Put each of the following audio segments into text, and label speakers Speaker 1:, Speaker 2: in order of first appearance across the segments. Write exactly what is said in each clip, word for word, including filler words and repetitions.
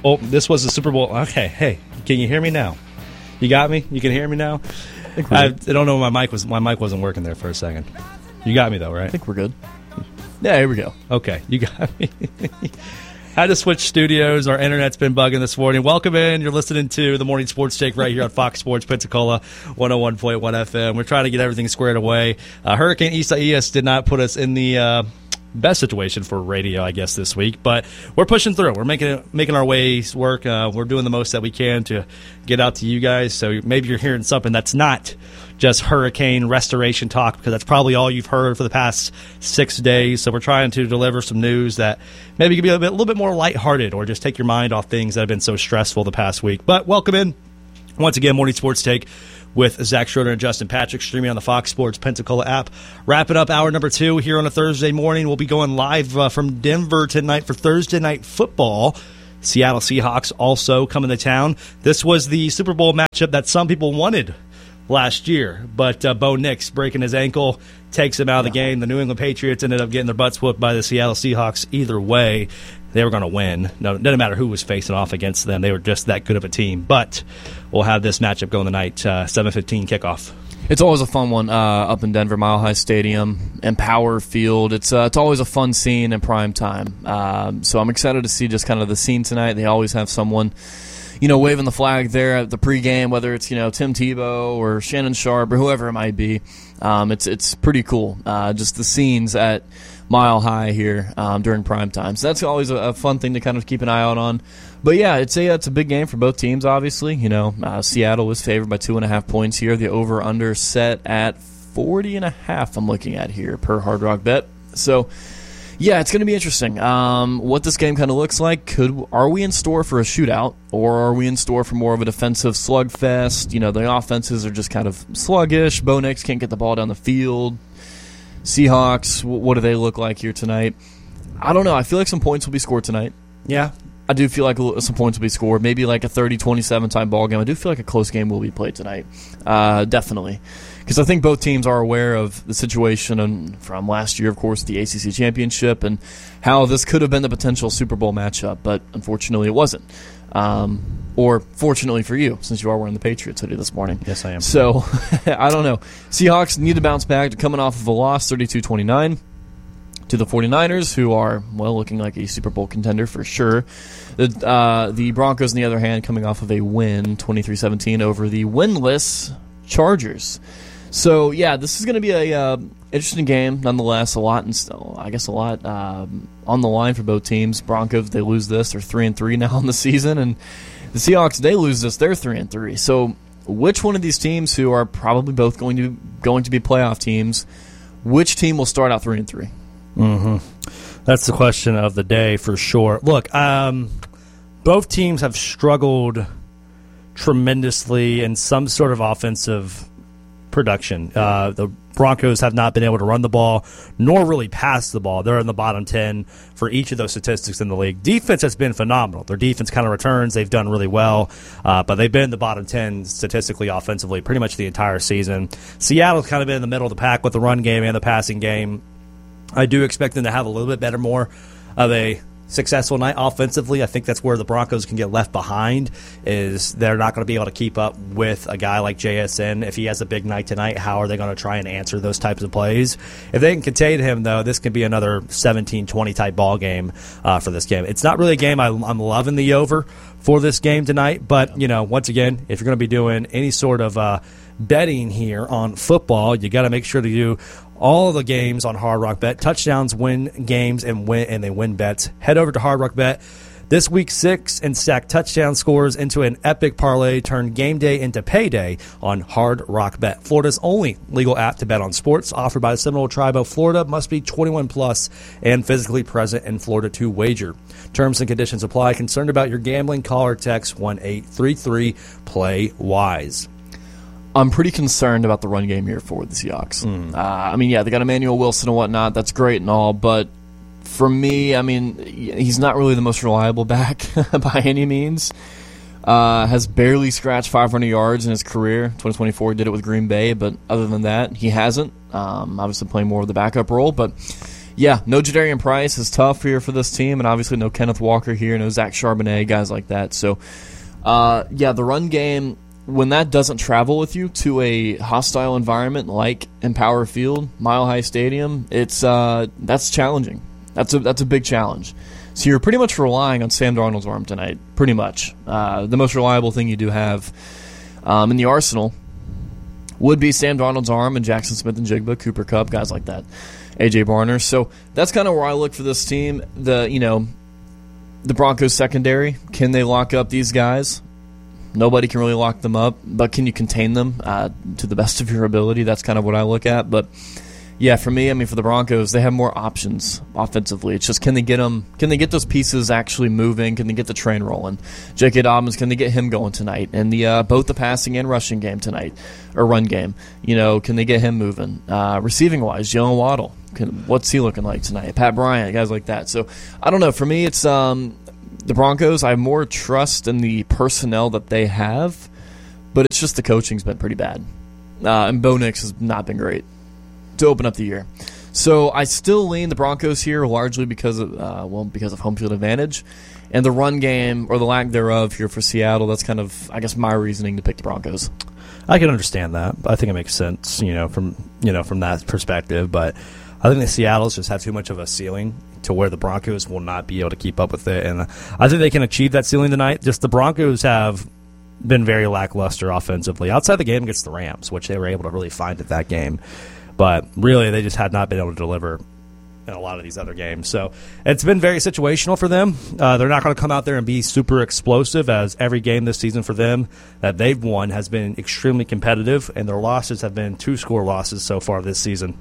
Speaker 1: Oh, this was the Super Bowl. Okay, hey, can you hear me now? You got me? You can hear me now?
Speaker 2: I,
Speaker 1: I, I don't know. My mic was my mic wasn't working there for a second. You got me though, right?
Speaker 2: I think we're good. Yeah, here we go.
Speaker 1: Okay, you got me. Had to switch studios. Our internet's been bugging this morning. Welcome in. You're listening to the Morning Sports Take right here on Fox Sports Pensacola, one oh one point one F M. We're trying to get everything squared away. Uh, Hurricane Isaias did not put us in the uh, best situation for radio, I guess, this week. But we're pushing through. We're making it, making our ways work. Uh, we're doing the most that we can to get out to you guys. So maybe you're hearing something that's not just hurricane restoration talk, because that's probably all you've heard for the past six days. So we're trying to deliver some news that maybe could be a, bit, a little bit more lighthearted, or just take your mind off things that have been so stressful the past week. But welcome in. Once again, Morning Sports Take with Zach Schroeder and Justin Patrick, streaming on the Fox Sports Pensacola app. Wrapping up hour number two here on a Thursday morning. We'll be going live uh, from Denver tonight for Thursday Night Football. Seattle Seahawks also coming to town. This was the Super Bowl matchup that some people wanted last year, but uh, Bo Nix breaking his ankle takes him out of the game. The New England Patriots ended up getting their butts whooped by the Seattle Seahawks. Either way, they were going to win. No, it doesn't matter who was facing off against them. They were just that good of a team. But we'll have this matchup going tonight, uh, seven fifteen kickoff.
Speaker 2: It's always a fun one uh, up in Denver, Mile High Stadium, Empower Field. It's uh, it's always a fun scene in prime time. Um, so I'm excited to see just kind of the scene tonight. They always have someone, you know, waving the flag there at the pregame, whether it's, you know, Tim Tebow or Shannon Sharp or whoever it might be. Um, it's it's pretty cool. Uh, just the scenes at Mile High here um, during prime time. So that's always a, a fun thing to kind of keep an eye out on. But yeah, it's a it's a big game for both teams. Obviously, you know, uh, Seattle was favored by two and a half points here. The over under set at forty and a half. I'm looking at here per Hard Rock Bet. So yeah, it's going to be interesting. Um, what this game kind of looks like. Could are we in store for a shootout, or are we in store for more of a defensive slugfest? You know, the offenses are just kind of sluggish. Bo Nix can't get the ball down the field. Seahawks, what do they look like here tonight? I don't know. I feel like some points will be scored tonight.
Speaker 1: Yeah.
Speaker 2: I do feel like some points will be scored. Maybe like a thirty twenty-seven type ball game. I do feel like a close game will be played tonight. Uh, definitely. Because I think both teams are aware of the situation and from last year, of course, the A C C Championship, and how this could have been the potential Super Bowl matchup, but unfortunately it wasn't. Um, or fortunately for you, since you are wearing the Patriots hoodie this morning.
Speaker 1: Yes, I am.
Speaker 2: So, I don't know. Seahawks need to bounce back. Coming off of a loss, thirty-two twenty-nine. To the 49ers, who are, well, looking like a Super Bowl contender for sure. The, uh, the Broncos, on the other hand, coming off of a win, twenty-three seventeen, over the winless Chargers. So, yeah, this is going to be a uh, interesting game, nonetheless. A lot, and still, I guess, a lot um, on the line for both teams. Broncos, they lose this, they're three and three now in the season, and the Seahawks, they lose this, they're three and three. So, which one of these teams, who are probably both going to going to be playoff teams, which team will start out three and three?
Speaker 1: Mm-hmm. That's the question of the day for sure. Look, um, both teams have struggled tremendously in some sort of offensive production. Uh, the Broncos have not been able to run the ball, nor really pass the ball. They're in the bottom ten for each of those statistics in the league. Defense has been phenomenal. Their defense kind of returns. They've done really well, uh, but they've been in the bottom ten statistically offensively pretty much the entire season. Seattle's kind of been in the middle of the pack with the run game and the passing game. I do expect them to have a little bit better, more of a successful night offensively. I think that's where the Broncos can get left behind, is they're not going to be able to keep up with a guy like J S N. If he has a big night tonight, how are they going to try and answer those types of plays? If they can contain him, though, this could be another seventeen twenty type ball game uh, for this game. It's not really a game I, I'm loving the over for this game tonight, but, you know, once again, if you're going to be doing any sort of uh, betting here on football, you got to make sure to do all of the games on Hard Rock Bet. Touchdowns win games and win and they win bets. Head over to Hard Rock Bet this week six and stack touchdown scores into an epic parlay. Turn game day into payday on Hard Rock Bet, Florida's only legal app to bet on sports. Offered by the Seminole Tribe of Florida. Must be twenty-one plus and physically present in Florida to wager. Terms and conditions apply. Concerned about your gambling? Call or text one eight three three play wise.
Speaker 2: I'm pretty concerned about the run game here for the Seahawks. Mm. Uh, I mean, yeah, they got Emmanuel Wilson and whatnot. That's great and all, but for me, I mean, he's not really the most reliable back by any means. Uh, has barely scratched five hundred yards in his career. twenty twenty-four, he did it with Green Bay, but other than that, he hasn't. Um, obviously playing more of the backup role, but Yeah, no Jadarian Price is tough here for this team, and obviously no Kenneth Walker here, no Zach Charbonnet, guys like that. So, uh, yeah, the run game, when that doesn't travel with you to a hostile environment like Empower Field, Mile High Stadium, it's uh, that's challenging. That's a that's a big challenge. So you're pretty much relying on Sam Darnold's arm tonight, pretty much. Uh, the most reliable thing you do have um, in the arsenal would be Sam Darnold's arm and Jackson Smith and Jigba, Cooper Kupp, guys like that. A J Barner. So that's kind of where I look for this team. The you know, the Broncos secondary, can they lock up these guys? Nobody can really lock them up, but can you contain them uh, to the best of your ability? That's kind of what I look at. But yeah, for me, I mean, for the Broncos, they have more options offensively. It's just can they get them? Can they get those pieces actually moving? Can they get the train rolling? J K. Dobbins, can they get him going tonight? And the uh, both the passing and rushing game tonight, or run game. You know, can they get him moving? Uh, receiving wise, Jalen Waddle. Can, what's he looking like tonight? Pat Bryant, guys like that. So I don't know. For me, it's um, the Broncos. I have more trust in the personnel that they have, but it's just the coaching's been pretty bad, uh, and Bo Nix has not been great to open up the year. So I still lean the Broncos here, largely because of uh, well because of home field advantage, and the run game or the lack thereof here for Seattle. That's kind of, I guess, my reasoning to pick the Broncos.
Speaker 1: I can understand that. I think it makes sense, you know, from you know from that perspective, but I think the Seattle's just have too much of a ceiling to where the Broncos will not be able to keep up with it. And I think they can achieve that ceiling tonight. Just the Broncos have been very lackluster offensively outside the game against the Rams, which they were able to really find at that game. But really, they just had not been able to deliver in a lot of these other games. So it's been very situational for them. Uh, they're not going to come out there and be super explosive, as every game this season for them that they've won has been extremely competitive, and their losses have been two-score losses so far this season.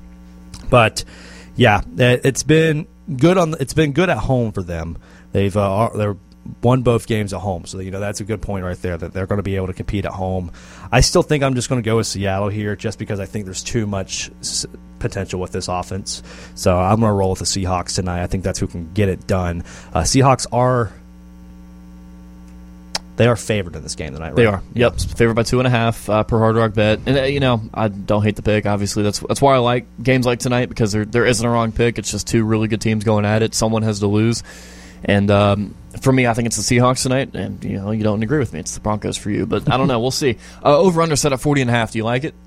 Speaker 1: But yeah, it's been good on. It's been good at home for them. They've uh, they're won both games at home, so you know that's a good point right there that they're going to be able to compete at home. I still think I'm just going to go with Seattle here, just because I think there's too much potential with this offense. So I'm going to roll with the Seahawks tonight. I think that's who can get it done. Uh, Seahawks are. They are favored in this game tonight, right?
Speaker 2: They are. Yep, favored by two and a half uh, per Hard Rock Bet. And uh, you know, I don't hate the pick. Obviously, that's that's why I like games like tonight, because there there isn't a wrong pick. It's just two really good teams going at it. Someone has to lose, and um, for me, I think it's the Seahawks tonight. And you know, you don't agree with me. It's the Broncos for you, but I don't know. We'll see. Uh, over under set at forty and a half. Do you like it?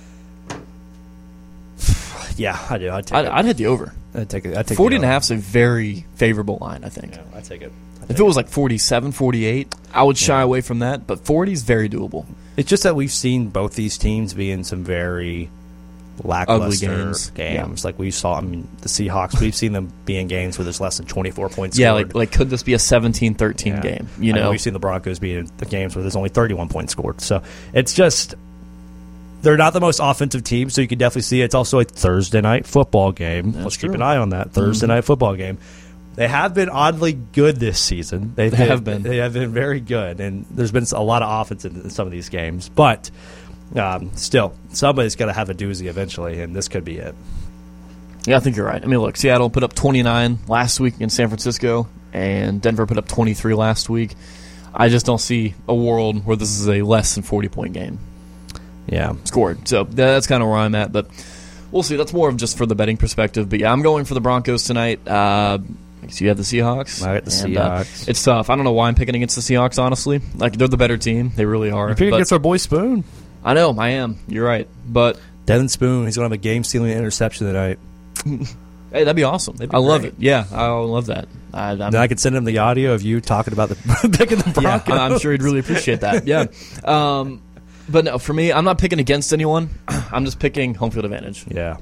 Speaker 1: Yeah, I do. I'd take
Speaker 2: I'd,
Speaker 1: it.
Speaker 2: I'd hit the over.
Speaker 1: I'd take it. I'd take
Speaker 2: forty
Speaker 1: the
Speaker 2: and a half is a very favorable line, I think.
Speaker 1: Yeah, I'd take it.
Speaker 2: If it was like forty-seven, forty-eight, I would shy yeah. away from that, but forty is very doable.
Speaker 1: It's just that we've seen both these teams be in some very lackluster
Speaker 2: ugly games.
Speaker 1: games. Yeah. Like we saw, I mean, the Seahawks, we've seen them be in games where there's less than twenty-four points
Speaker 2: yeah,
Speaker 1: scored.
Speaker 2: like like could this be a seventeen thirteen yeah. game? You know,
Speaker 1: I mean, we've seen the Broncos be in the games where there's only thirty-one points scored. So it's just, they're not the most offensive team, so you can definitely see it. It's also a Thursday night football game.
Speaker 2: That's
Speaker 1: Let's
Speaker 2: true.
Speaker 1: keep an eye on that. Thursday mm-hmm. night football game. They have been oddly good this season. They've
Speaker 2: they
Speaker 1: been,
Speaker 2: have been.
Speaker 1: They have been very good, and there's been a lot of offense in some of these games. But um, still, somebody's got to have a doozy eventually, and this could be it.
Speaker 2: Yeah, I think you're right. I mean, look, Seattle put up twenty-nine last week in San Francisco, and Denver put up twenty-three last week. I just don't see a world where this is a less than forty-point game.
Speaker 1: Yeah.
Speaker 2: Scored. So that's kind of where I'm at, but we'll see. That's more of just for the betting perspective. But, yeah, I'm going for the Broncos tonight. Uh So you have the Seahawks.
Speaker 1: I got the
Speaker 2: and,
Speaker 1: Seahawks.
Speaker 2: Uh, it's tough. I don't know why I'm picking against the Seahawks, honestly. Like, they're the better team. They really are.
Speaker 1: You're picking against our boy Spoon.
Speaker 2: I know. I am. You're right. But
Speaker 1: Devin Spoon, he's going to have a game-stealing interception tonight.
Speaker 2: Hey, that'd be awesome. That'd be I great. love it. Yeah, I love that. I,
Speaker 1: then I could send him the audio of you talking about the picking the Broncos.
Speaker 2: Yeah, I'm sure he'd really appreciate that. Yeah. Um, but no, for me, I'm not picking against anyone. I'm just picking home field advantage.
Speaker 1: Yeah.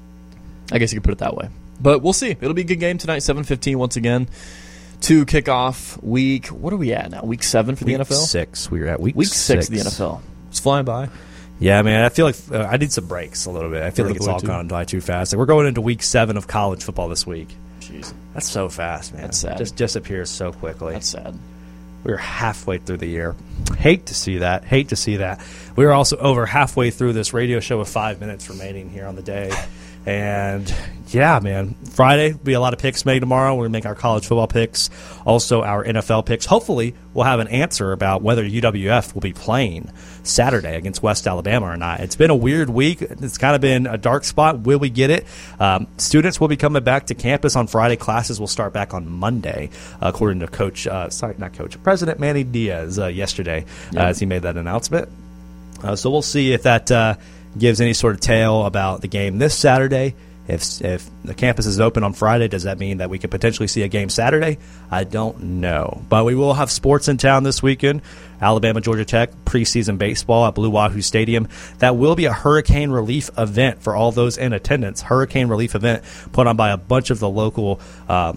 Speaker 2: I guess you could put it that way. But we'll see. It'll be a good game tonight, seven fifteen once again, to kick off week, what are we at now? Week seven for
Speaker 1: week
Speaker 2: the N F L?
Speaker 1: Week six. We were at week,
Speaker 2: week
Speaker 1: six.
Speaker 2: six of the N F L. It's flying by.
Speaker 1: Yeah, man, I feel like uh, I need some breaks a little bit. I feel like it's all gone by too fast. Like, we're going into week seven of college football this week.
Speaker 2: Jeez.
Speaker 1: That's so fast, man.
Speaker 2: That's sad.
Speaker 1: It just disappears so quickly.
Speaker 2: That's sad.
Speaker 1: We're halfway through the year. Hate to see that. Hate to see that. We're also over halfway through this radio show with five minutes remaining here on the day. And, yeah, man, Friday will be a lot of picks made tomorrow. We're going to make our college football picks, also our N F L picks. Hopefully we'll have an answer about whether U W F will be playing Saturday against West Alabama or not. It's been a weird week. It's kind of been a dark spot. Will we get it? Um, students will be coming back to campus on Friday. Classes will start back on Monday, uh, according to Coach, uh, sorry, not Coach, President Manny Diaz uh, yesterday uh, as he made that announcement. Uh, so we'll see if that uh, gives any sort of tale about the game this Saturday. If if the campus is open on Friday, does that mean that we could potentially see a game Saturday? I don't know. But we will have sports in town this weekend. Alabama, Georgia Tech, preseason baseball at Blue Wahoo Stadium. That will be a hurricane relief event for all those in attendance. Hurricane relief event put on by a bunch of the local um,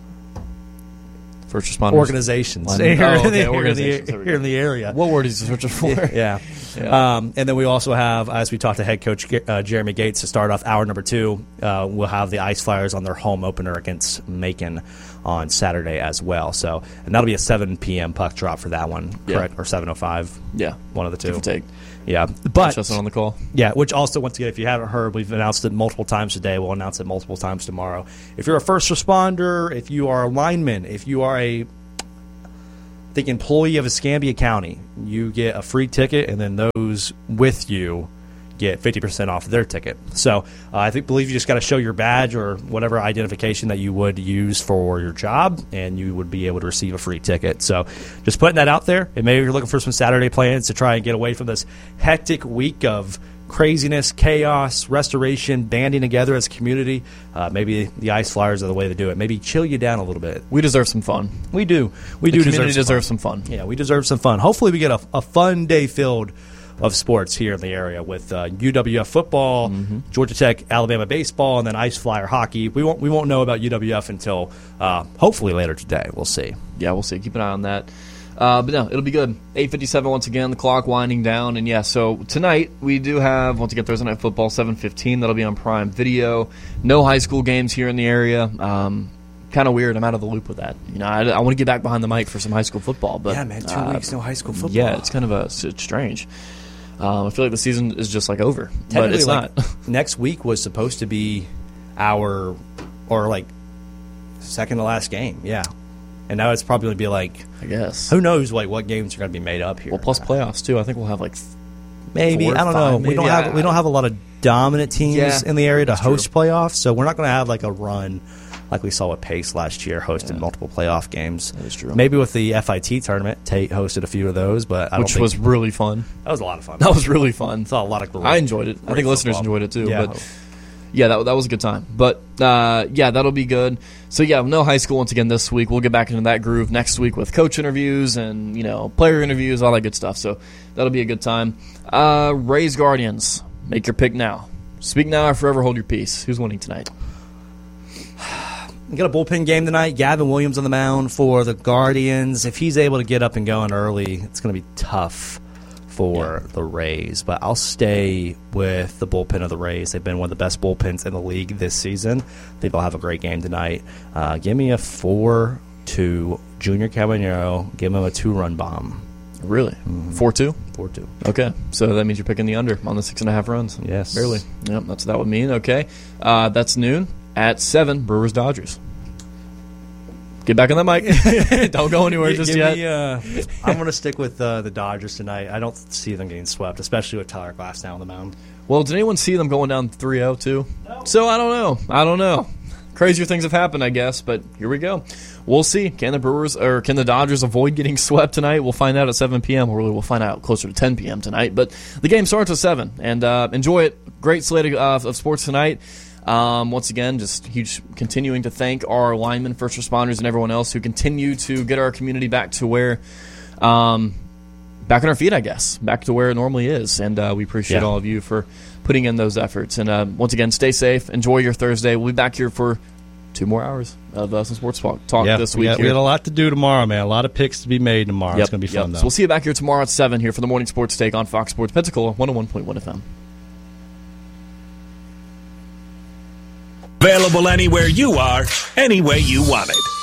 Speaker 2: first responders
Speaker 1: organizations,
Speaker 2: here,
Speaker 1: oh,
Speaker 2: in the,
Speaker 1: okay,
Speaker 2: organizations.
Speaker 1: Here, in the, here in the area.
Speaker 2: What word is he searching for?
Speaker 1: Yeah. yeah. Um, and then we also have, as we talked to head coach uh, Jeremy Gates to start off hour number two, uh, we'll have the Ice Flyers on their home opener against Macon on Saturday as well. So, and that'll be a seven p.m. puck drop for that one, correct? Yeah. Or seven oh five?
Speaker 2: Yeah.
Speaker 1: One of the two.
Speaker 2: Give or take.
Speaker 1: Yeah. But
Speaker 2: Justin on the call.
Speaker 1: Yeah, which also, once again, if you haven't heard, we've announced it multiple times today. We'll announce it multiple times tomorrow. If you're a first responder, if you are a lineman, if you are a the employee of Escambia County, you get a free ticket, and then those with you get fifty percent off their ticket. So uh, I think believe you just got to show your badge or whatever identification that you would use for your job, and you would be able to receive a free ticket. So just putting that out there, and maybe you're looking for some Saturday plans to try and get away from this hectic week of craziness, chaos, restoration, banding together as a community. Uh, maybe the Ice Flyers are the way to do it. Maybe chill you down a little bit.
Speaker 2: We deserve some fun.
Speaker 1: We do. We
Speaker 2: the
Speaker 1: do
Speaker 2: community
Speaker 1: deserve some,
Speaker 2: deserve some fun.
Speaker 1: Yeah, we deserve some fun. Hopefully we get a, a fun day filled of sports here in the area with uh, U W F football, mm-hmm. Georgia Tech, Alabama baseball, and then Ice Flyer hockey. We won't we won't know about U W F until uh, hopefully later today. We'll see.
Speaker 2: Yeah, we'll see. Keep an eye on that. Uh, but no, it'll be good. eight fifty-seven once again, the clock winding down. And yeah, so tonight we do have, once again, Thursday Night Football, seven fifteen. That'll be on Prime Video. No high school games here in the area. Um, kind of weird. I'm out of the loop with that. You know, I, I want to get back behind the mic for some high school football. But
Speaker 1: yeah, man, two
Speaker 2: uh,
Speaker 1: weeks, no high school football.
Speaker 2: Yeah, it's kind of a, it's strange. Um, I feel like the season is just like over, but it's
Speaker 1: like,
Speaker 2: not.
Speaker 1: Next week was supposed to be our, or like, second to last game. Yeah. And now it's probably going to be like,
Speaker 2: I guess.
Speaker 1: Who knows like what games are going to be made up here?
Speaker 2: Well, plus playoffs too. I think we'll have like
Speaker 1: maybe
Speaker 2: four,
Speaker 1: I don't
Speaker 2: five,
Speaker 1: know.
Speaker 2: maybe.
Speaker 1: We don't have
Speaker 2: I,
Speaker 1: we don't have a lot of dominant teams
Speaker 2: yeah,
Speaker 1: in the area to host
Speaker 2: true.
Speaker 1: playoffs, so we're not going to have like a run like we saw with Pace last year, hosted
Speaker 2: yeah.
Speaker 1: multiple playoff games.
Speaker 2: That is true.
Speaker 1: Maybe with the F I T tournament, Tate hosted a few of those, but I
Speaker 2: which
Speaker 1: don't think,
Speaker 2: was really fun.
Speaker 1: That was a lot of fun.
Speaker 2: That was really fun.
Speaker 1: Saw a lot of great.
Speaker 2: I enjoyed it. I think listeners
Speaker 1: football.
Speaker 2: enjoyed it too.
Speaker 1: Yeah.
Speaker 2: But yeah, that that was a good time. But uh, yeah, that'll be good. So yeah, no high school once again this week. We'll get back into that groove next week with coach interviews and you know player interviews, all that good stuff. So that'll be a good time. Uh, Rays Guardians, make your pick now. Speak now or forever hold your peace. Who's winning tonight?
Speaker 1: We got a bullpen game tonight. Gavin Williams on the mound for the Guardians. If he's able to get up and going early, it's going to be tough for yeah. the Rays. But I'll stay with the bullpen of the Rays. They've been one of the best bullpens in the league this season. I think they'll have a great game tonight. Uh, give me a four two Junior Caballero. Give him a two-run bomb.
Speaker 2: Really?
Speaker 1: Mm-hmm.
Speaker 2: four two?
Speaker 1: four two.
Speaker 2: Okay. So that means you're picking the under on the six and a half runs.
Speaker 1: Yes.
Speaker 2: Barely. Yep, that's what that would mean. Okay. Uh, that's noon. At seven, Brewers Dodgers. Get back on that mic. Don't go anywhere just
Speaker 1: Give
Speaker 2: yet.
Speaker 1: Me, uh, I'm going to stick with uh, the Dodgers tonight. I don't see them getting swept, especially with Tyler Glasnow on the mound.
Speaker 2: Well, did anyone see them going down three oh too? No. So I don't know. I don't know. Crazier things have happened, I guess, but here we go. We'll see. Can the Brewers or can the Dodgers avoid getting swept tonight? We'll find out at seven p.m. or really we'll find out closer to ten p.m. tonight. But the game starts at seven, and uh, enjoy it. Great slate of, uh, of sports tonight. Um, once again, just huge continuing to thank our linemen, first responders, and everyone else who continue to get our community back to where, um, back on our feet, I guess, back to where it normally is. And uh, we appreciate
Speaker 1: yeah.
Speaker 2: all of you for putting in those efforts. And uh, once again, stay safe. Enjoy your Thursday. We'll be back here for two more hours of uh, some sports talk, talk
Speaker 1: yeah,
Speaker 2: this
Speaker 1: we
Speaker 2: week.
Speaker 1: Got, we got a lot to do tomorrow, man. A lot of picks to be made tomorrow.
Speaker 2: Yep,
Speaker 1: it's going to be fun,
Speaker 2: yep.
Speaker 1: though.
Speaker 2: So we'll see you back here tomorrow at seven here for the Morning Sports Take on Fox Sports Pensacola, one oh one point one F M.
Speaker 3: Available anywhere you are, any way you want it.